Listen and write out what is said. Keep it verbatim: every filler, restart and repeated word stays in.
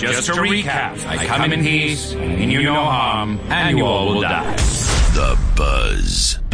Just to recap, I come in peace, I mean you no harm, and you all will die. The Buzz.